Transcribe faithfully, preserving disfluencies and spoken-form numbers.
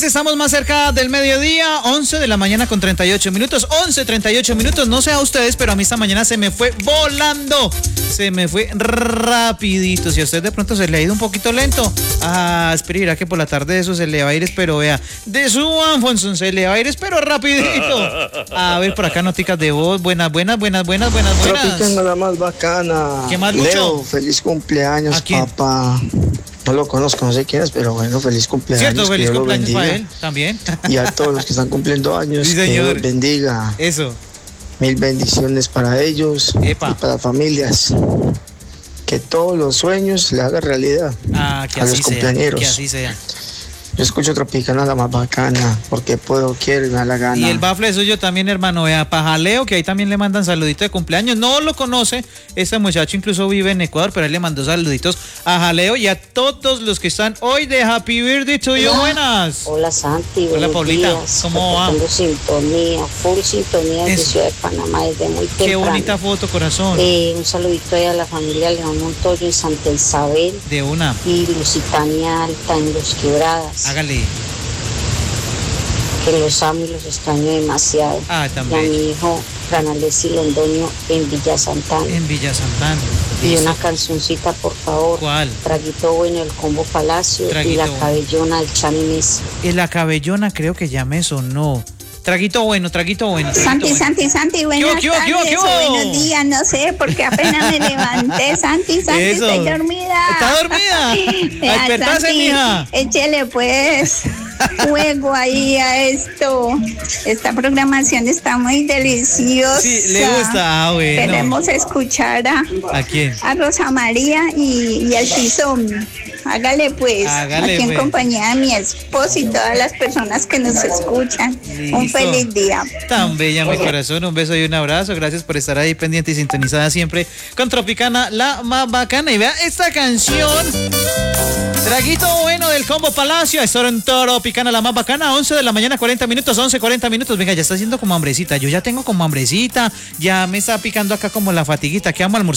estamos más cerca del mediodía, once de la mañana con treinta y ocho minutos, once treinta y ocho minutos, no sé a ustedes, pero a mí esta mañana se me fue volando, se me fue rapidito. Si a usted de pronto se le ha ido un poquito lento, ah, espera que por la tarde eso se le va a ir, espero vea, de su Alfonso se le va a ir, espero rapidito. A ver, por acá noticas de voz, buenas, buenas, buenas, buenas, buenas, buenas. Tropicana la más bacana. ¿Qué más, Lucho? Leo, feliz cumpleaños, ¿A quién? papá. No lo conozco, no sé quién es, pero bueno, feliz cumpleaños. Cierto, que feliz Dios lo cumpleaños bendiga. para él también. Y a todos los que están cumpliendo años, Sí, que señor. Dios bendiga. Eso. Mil bendiciones para ellos Epa. y para familias. Que todos los sueños le hagan realidad Ah, que a los así sea, cumpleañeros. que así sea. Yo escucho Tropicana la más bacana, porque puedo, quiero y me da la gana. Y el bafle suyo también, hermano, vea, Pajaleo, que ahí también le mandan saluditos de cumpleaños. No lo conoce, este muchacho incluso vive en Ecuador, pero él le mandó saluditos a Jaleo y a todos los que están hoy de Happy Birthday to you. Buenas. Hola Santi, Hola, buenos Paulita, días. ¿cómo va? Reportando sintonía, full sintonía desde Eso. Ciudad de Panamá desde muy temprano. Qué bonita foto, corazón. Eh, un saludito ahí a la familia León Montoyo en Santa Isabel De una, y Lusitania Alta en Los Quebradas. hágale. Que los amo y los extraño demasiado. Ah, Y a también. mi hijo Franalesi Londoño en Villa Santana. En Villa Santana. Y Listo. una cancioncita, por favor. ¿Cuál? Traguito bueno, el Combo Palacio y Traguito la bueno. cabellona del Chami Mesa. En la cabellona creo que ya me sonó. Traguito bueno, traguito bueno. traguito Santi, bueno. Santi, Santi, buenas ¿Qué hubo, qué hubo, tardes qué hubo? o buenos días, no sé, porque apenas me levanté. Santi, Santi, Eso. estoy dormida. ¿Está dormida? Vea, Despertase, Santi, mija. échele pues fuego ahí a esto. Esta programación está muy deliciosa. Sí, le gusta. Ah, bueno. Queremos escuchar a, ¿A quién? a Rosa María y, y el Tizón. Hágale pues, Hágale, aquí en pues. compañía de mi esposo y todas las personas que nos escuchan. Un Listo. feliz día. Tan bella, mi corazón. Un beso y un abrazo. Gracias por estar ahí pendiente y sintonizada siempre con Tropicana, la más bacana. Y vea esta canción. Traguito bueno del Combo Palacio. Esto en Tropicana, la más bacana. once de la mañana, cuarenta minutos. once, cuarenta minutos. Venga, ya está haciendo como hambrecita. Yo ya tengo como hambrecita. Ya me está picando acá como la fatiguita. ¿Qué vamos a almorzar?